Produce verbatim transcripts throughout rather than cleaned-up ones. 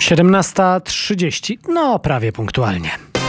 siedemnasta trzydzieści, no prawie punktualnie.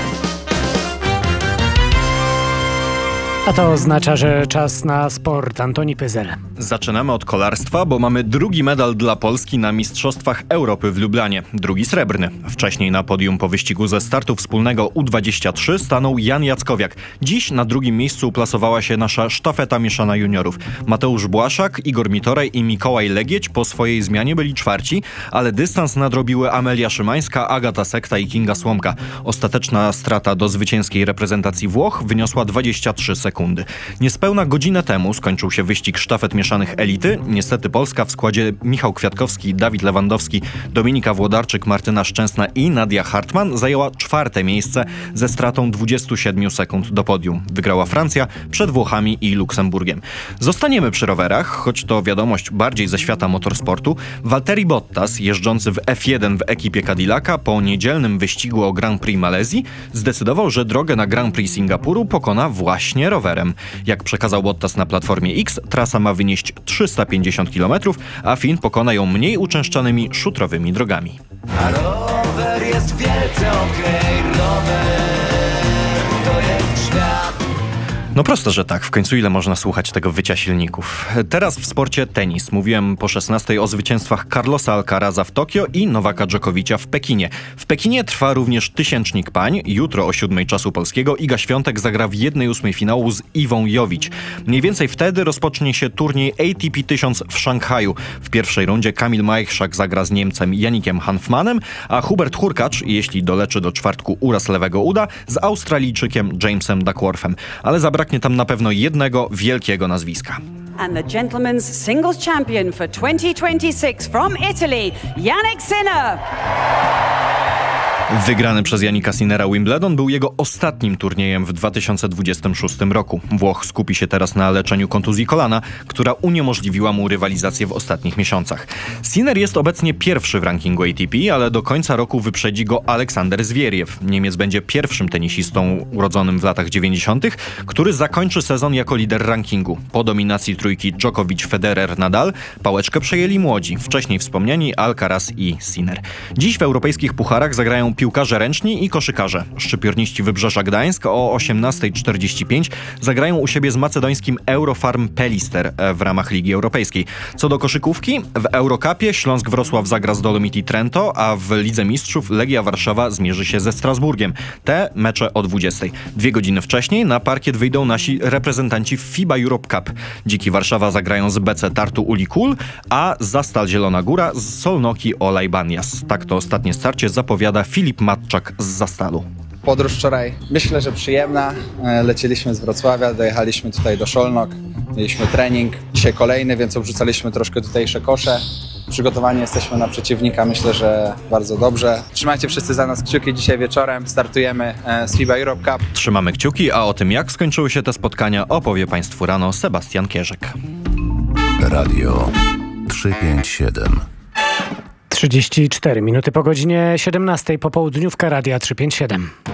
A to oznacza, że czas na sport. Antoni Pyzel. Zaczynamy od kolarstwa, bo mamy drugi medal dla Polski na Mistrzostwach Europy w Lublanie. Drugi srebrny. Wcześniej na podium po wyścigu ze startu wspólnego U dwadzieścia trzy stanął Jan Jackowiak. Dziś na drugim miejscu uplasowała się nasza sztafeta mieszana juniorów. Mateusz Błaszak, Igor Mitorej i Mikołaj Legieć po swojej zmianie byli czwarci, ale dystans nadrobiły Amelia Szymańska, Agata Sekta i Kinga Słomka. Ostateczna strata do zwycięskiej reprezentacji Włoch wyniosła dwadzieścia trzy sekundy. Niespełna godzinę temu skończył się wyścig sztafet mieszanych elity. Niestety Polska w składzie Michał Kwiatkowski, Dawid Lewandowski, Dominika Włodarczyk, Martyna Szczęsna i Nadia Hartman zajęła czwarte miejsce ze stratą dwudziestu siedmiu sekund do podium. Wygrała Francja przed Włochami i Luksemburgiem. Zostaniemy przy rowerach, choć to wiadomość bardziej ze świata motorsportu. Valtteri Bottas, jeżdżący w F jeden w ekipie Cadillaca, po niedzielnym wyścigu o Grand Prix Malezji zdecydował, że drogę na Grand Prix Singapuru pokona właśnie rowerem. Jak przekazał Bottas na Platformie X, trasa ma wynieść trzysta pięćdziesiąt kilometrów, a Fin pokona ją mniej uczęszczanymi szutrowymi drogami. A rower jest wielce okej, rower to jest świat. No prosto, że tak. W końcu ile można słuchać tego wycia silników. Teraz w sporcie tenis. Mówiłem po szesnastej o zwycięstwach Carlosa Alcaraza w Tokio i Nowaka Dżokowicza w Pekinie. W Pekinie trwa również tysięcznik pań. Jutro o siódmej czasu polskiego Iga Świątek zagra w jednej ósmej finału z Iwą Jowicz. Mniej więcej wtedy rozpocznie się turniej A T P tysiąc w Szanghaju. W pierwszej rundzie Kamil Majchrzak zagra z Niemcem Janikiem Hanfmanem, a Hubert Hurkacz, jeśli doleczy do czwartku uraz lewego uda, z Australijczykiem Jamesem Duckworthem. Ale zabraknie tam na pewno jednego wielkiego nazwiska. And the gentleman's singles champion for twenty twenty-six from Italy, Jannik Sinner. Wygrany przez Jannika Sinnera Wimbledon był jego ostatnim turniejem w dwa tysiące dwudziestym szóstym roku. Włoch skupi się teraz na leczeniu kontuzji kolana, która uniemożliwiła mu rywalizację w ostatnich miesiącach. Sinner jest obecnie pierwszy w rankingu A T P, ale do końca roku wyprzedzi go Aleksander Zwieriew. Niemiec będzie pierwszym tenisistą urodzonym w latach dziewięćdziesiątych, który zakończy sezon jako lider rankingu. Po dominacji trójki Djokovic, Federer, Nadal pałeczkę przejęli młodzi, wcześniej wspomniani Alcaraz i Sinner. Dziś w europejskich pucharach zagrają piłkarze ręczni i koszykarze. Szczypiorniści Wybrzeża Gdańsk o osiemnasta czterdzieści pięć zagrają u siebie z macedońskim Eurofarm Pelister w ramach Ligi Europejskiej. Co do koszykówki, w Eurocupie Śląsk Wrocław zagra z Dolomiti Trento, a w Lidze Mistrzów Legia Warszawa zmierzy się ze Strasburgiem. Te mecze o dwudziestej. Dwie godziny wcześniej na parkiet wyjdą nasi reprezentanci w FIBA Europe Cup. Dziki Warszawa zagrają z B C Tartu Ulikul, a Zastal Zielona Góra z Solnoki Olaj Banias. Tak to ostatnie starcie zapowiada Filip Matczak z Zastalu. Podróż wczoraj myślę, że przyjemna. Lecieliśmy z Wrocławia, dojechaliśmy tutaj do Szolnok, mieliśmy trening. Dzisiaj kolejny, więc obrzucaliśmy troszkę tutejsze kosze. Przygotowani jesteśmy na przeciwnika, myślę, że bardzo dobrze. Trzymajcie wszyscy za nas kciuki, dzisiaj wieczorem startujemy z FIBA Europe Cup. Trzymamy kciuki, a o tym jak skończyły się te spotkania opowie Państwu rano Sebastian Kierzek. Radio trzysta pięćdziesiąt siedem. trzydzieści cztery minuty po godzinie siedemnastej, popołudniówka Radia trzysta pięćdziesiąt siedem.